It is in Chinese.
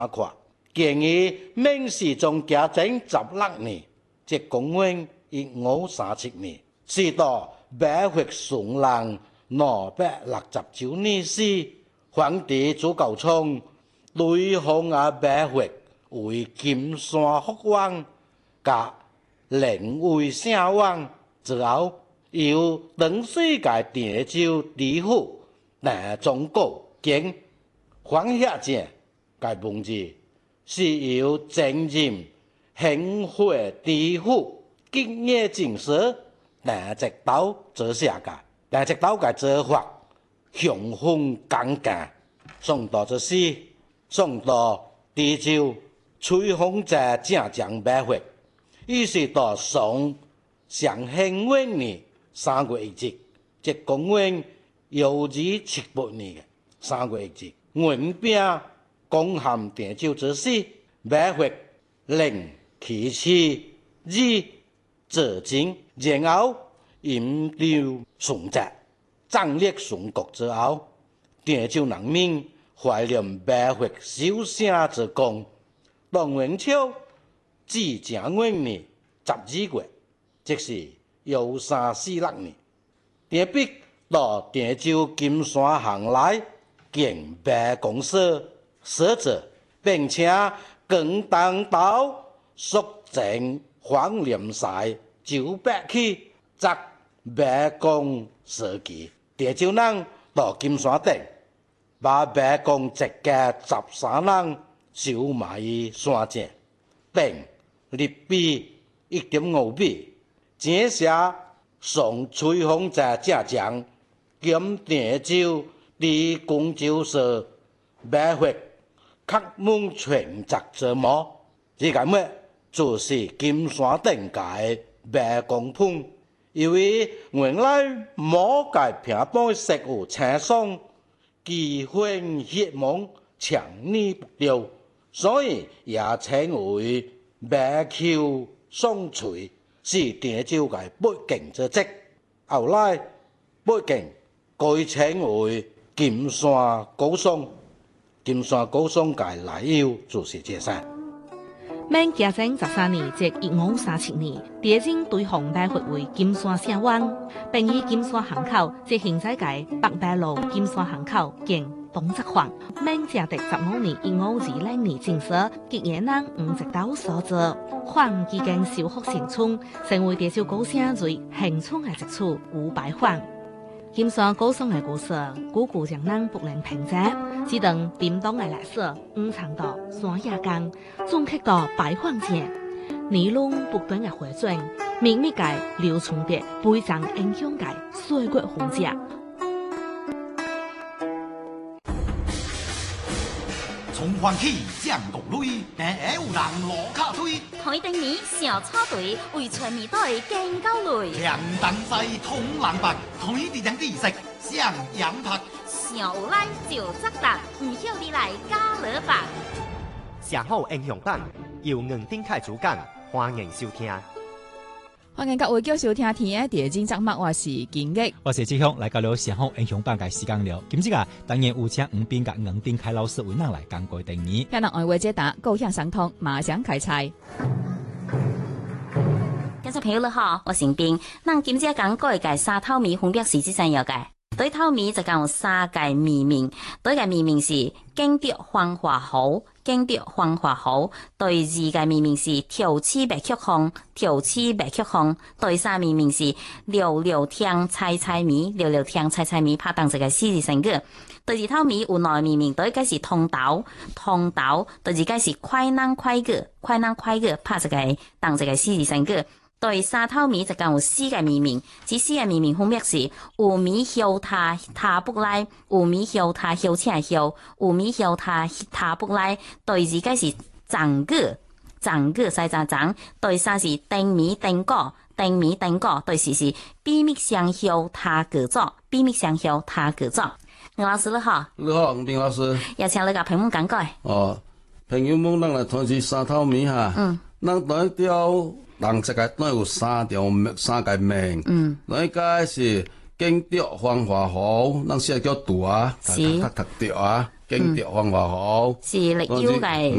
看，建議明史中嘉靖16年，即公元1537年，是到北伐順郎269年時，皇帝朱高煊雷封北伐為金山福王，甲靈為聖王之後，由當時嘅滇州知府南忠國經황孝靜嘅文字，是由前任興惠知府吉野正史南直道所寫嘅。南直道嘅做法雄風剛勁，宋代之時，宋代滇州吹風者正將北伐，於是到宋襄慶元年3月1日，即公元1278年3月1日，援兵攻陷滇州之時，北伐令其次以自盡，然後引流順澤，戰略宋國之後，滇州人民懷念北伐守城之功。唐元朝至正元年12月，即是1346年，特別到滇州金山巷內建北公社，設置並且更當到肅正黃蓮賽900起，則北公社稷。滇州人到金山頂，把北公一家13人收埋於山前，並立碑1.5米，寫下宋吹風者正將兼滇州離廣州市北伐刻滿全集之墓。這個墓就是金山頂嘅北公墳，因為原來墓嘅屏蔽石有青松，基本血紋強力不掉，所以也稱為北丘松錘，是滇州嘅北境之跡。後來北境改稱為金山高松，金山高松嘅來由就是這些。 明嘉靖13年，即1537年，滇州對洪北伐為金山聖王，並以金山巷口即現在嘅北白路金山巷口建東側坊。明嘉定15年1520年正式吉野人五直道所造，坊已經修復成村，成為滇州高省最興創嘅一處五百坊。金山高松嘅故事，古古將人不能評價，只等點當嘅歷史，五常到山野間，總結到百坊前，內容不斷嘅回轉，秘密嘅流傳着非常影響嘅歲月風景。 從環起將國內，但係有人攞卡推。 台頂面小草隊為全面隊更高累。 強燈西通冷白，台地人意識上氧拍。 上有來就責答，唔曉你來加勒白。 上好英雄版由吳丁凱主講，歡迎收聽。 歡迎各位繼續收聽天嘅地精節目，我是金玉， 我是志雄，來到了上好英雄版嘅時間了。今日當然有請吳斌甲吳丁凱老師為咱來講過定義。 今日愛為解答，高向上通，馬上開賽。 觀眾朋友你好，我是吳斌。咱今日講過嘅沙透米分別是幾種樣嘅？對透米就講三個命名，對個命名是經典黃花蠔，經典黃花蠔。對二個命名是調翅白曲紅，調翅白曲紅。對三命名是溜溜聽菜菜米，溜溜聽菜菜米，拍檔這個四字成語。對二透米有內命名，對一個是通豆，通豆。對二個是快男快個，快男快個，拍這個當這個四字成語。對沙透米就講有四個命名，這四個命名分別是有米香他他不來，有米香他香請香，有米香他他不來。對二個是長個，長個西雜長。對三是定米定果，定米定果。對四是秘密相香他個作，秘密相香他個作。吳老師你好， 你好，吳斌老師， 也請你個朋友們講過。 哦，朋友們，咱來談是沙透米哈，咱第一條。人世界都有三個名，那一個是經典黃花蠔，咱寫叫杜啊，讀着啊， 經典方法好， 是歷優嘅。